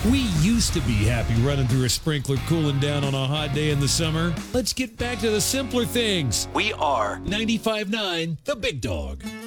We used to be happy running through a sprinkler cooling down on a hot day in the summer. Let's get back to the simpler things. We are 95.9 The Big Dog.